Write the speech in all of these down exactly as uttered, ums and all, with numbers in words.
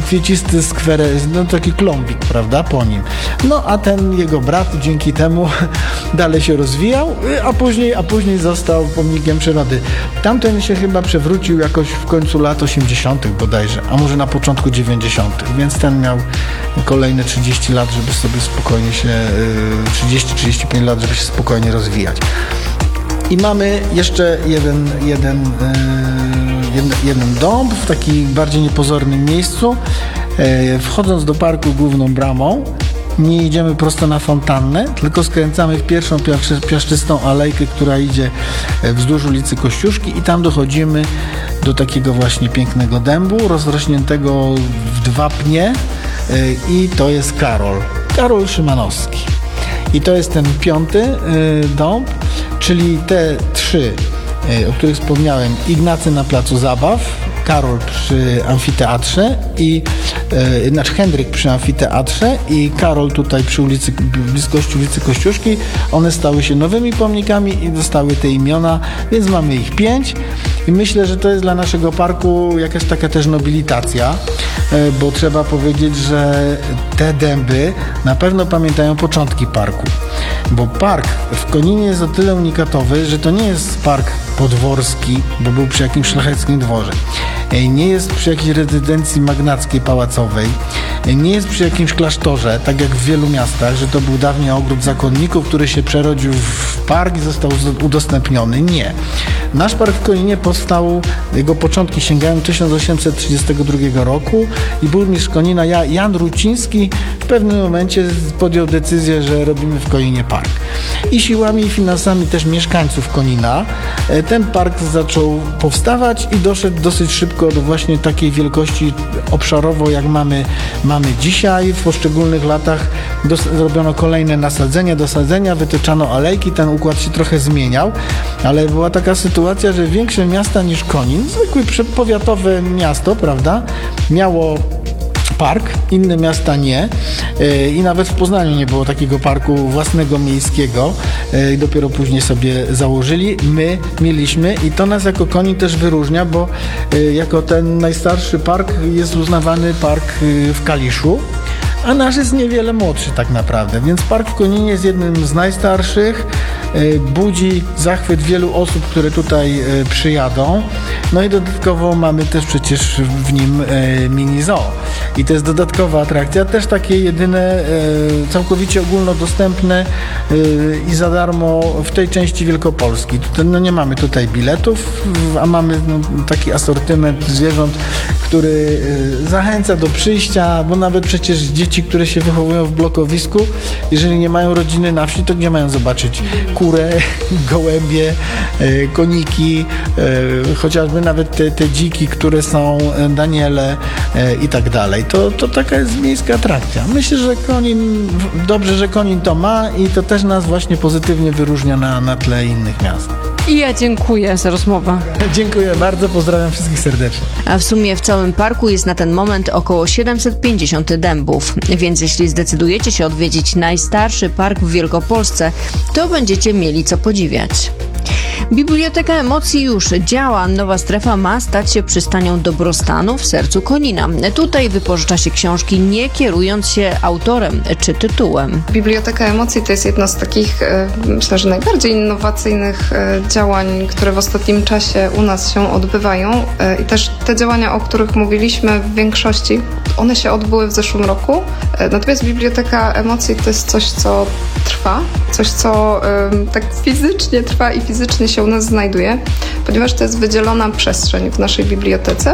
kwiecisty skwer, no taki klombik, prawda, po nim. No a ten jego brat dzięki temu dalej się rozwijał, a później, a później został pomnikiem przyrody. Tamten się chyba przewrócił jakoś w końcu lat osiemdziesiątych bodajże, a może na początku dziewięćdziesiątych, więc ten miał kolejne trzydzieści lat, żeby sobie spokojnie się, trzydzieści trzydzieści pięć lat, żeby się spokojnie rozwijać. I mamy jeszcze jeden, jeden, jeden, jeden dąb w takim bardziej niepozornym miejscu. Wchodząc do parku główną bramą, nie idziemy prosto na fontannę, tylko skręcamy w pierwszą piaszczystą alejkę, która idzie wzdłuż ulicy Kościuszki i tam dochodzimy do takiego właśnie pięknego dębu, rozrośniętego w dwa pnie i to jest Karol. Karol Szymanowski. I to jest ten piąty dąb, czyli te trzy, o których wspomniałem, Ignacy na placu zabaw, Karol przy amfiteatrze i e, znaczy Henryk przy amfiteatrze i Karol tutaj przy ulicy, bliskości ulicy Kościuszki, one stały się nowymi pomnikami i dostały te imiona, więc mamy ich pięć i myślę, że to jest dla naszego parku jakaś taka też nobilitacja, e, bo trzeba powiedzieć, że te dęby na pewno pamiętają początki parku, bo park w Koninie jest o tyle unikatowy, że to nie jest park podworski, bo był przy jakimś szlacheckim dworze. Nie jest przy jakiejś rezydencji magnackiej, pałacowej, nie jest przy jakimś klasztorze, tak jak w wielu miastach, że to był dawniej ogród zakonników, który się przerodził w park i został udostępniony. Nie. Nasz park w Koninie powstał, jego początki sięgają tysiąc osiemset trzydziestego drugiego roku i burmistrz Konina Jan Ruciński w pewnym momencie podjął decyzję, że robimy w Koninie park. I siłami i finansami też mieszkańców Konina ten park zaczął powstawać i doszedł dosyć szybko do właśnie takiej wielkości obszarowo, jak mamy, mamy dzisiaj. W poszczególnych latach dos- zrobiono kolejne nasadzenia, dosadzenia, wytyczano alejki, ten układ się trochę zmieniał, ale była taka sytuacja, że większe miasta niż Konin, zwykłe powiatowe miasto, prawda, miało park, inne miasta nie i nawet w Poznaniu nie było takiego parku własnego miejskiego i dopiero później sobie założyli. My mieliśmy i to nas jako Konin też wyróżnia, bo jako ten najstarszy park jest uznawany park w Kaliszu, a nasz jest niewiele młodszy tak naprawdę, więc park w Koninie jest jednym z najstarszych, budzi zachwyt wielu osób, które tutaj przyjadą. No i dodatkowo mamy też przecież w nim mini zoo. I to jest dodatkowa atrakcja, też takie jedyne, całkowicie ogólnodostępne i za darmo w tej części Wielkopolski. Tutaj, no nie mamy tutaj biletów, a mamy no, taki asortyment zwierząt, który zachęca do przyjścia, bo nawet przecież dzieci, które się wychowują w blokowisku, jeżeli nie mają rodziny na wsi, to gdzie mają zobaczyć kurę, gołębie, koniki, chociażby nawet te, te dziki, które są, daniele i tak dalej. To, to taka jest miejska atrakcja. Myślę, że Konin, dobrze, że Konin to ma i to też nas właśnie pozytywnie wyróżnia na, na tle innych miast. I ja dziękuję za rozmowę. Dziękuję bardzo, pozdrawiam wszystkich serdecznie. A w sumie w całym parku jest na ten moment około siedemset pięćdziesiąt dębów, więc jeśli zdecydujecie się odwiedzić najstarszy park w Wielkopolsce, to będziecie mieli co podziwiać. Biblioteka Emocji już działa. Nowa strefa ma stać się przystanią dobrostanu w sercu Konina. Tutaj wypożycza się książki, nie kierując się autorem czy tytułem. Biblioteka Emocji to jest jedno z takich, myślę, że najbardziej innowacyjnych działań, które w ostatnim czasie u nas się odbywają. I też te działania, o których mówiliśmy w większości, one się odbyły w zeszłym roku. Natomiast Biblioteka Emocji to jest coś, co trwa, coś, co tak fizycznie trwa i fizycznie się u nas znajduje, ponieważ to jest wydzielona przestrzeń w naszej bibliotece,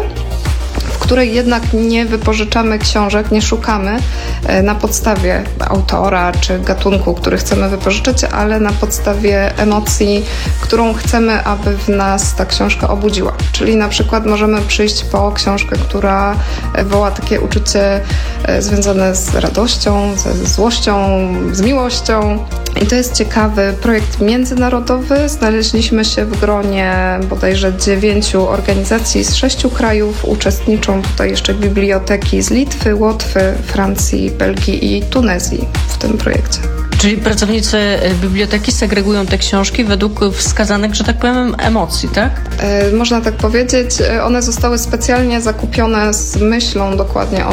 w której jednak nie wypożyczamy książek, nie szukamy na podstawie autora czy gatunku, który chcemy wypożyczyć, ale na podstawie emocji, którą chcemy, aby w nas ta książka obudziła. Czyli na przykład możemy przyjść po książkę, która woła takie uczucie związane z radością, ze złością, z miłością. I to jest ciekawy projekt międzynarodowy. Znaleźliśmy się w gronie bodajże dziewięciu organizacji z sześciu krajów. Uczestniczą tutaj jeszcze biblioteki z Litwy, Łotwy, Francji, Belgii i Tunezji w tym projekcie. Czyli pracownicy biblioteki segregują te książki według wskazanych, że tak powiem, emocji, tak? E, można tak powiedzieć. One zostały specjalnie zakupione z myślą dokładnie o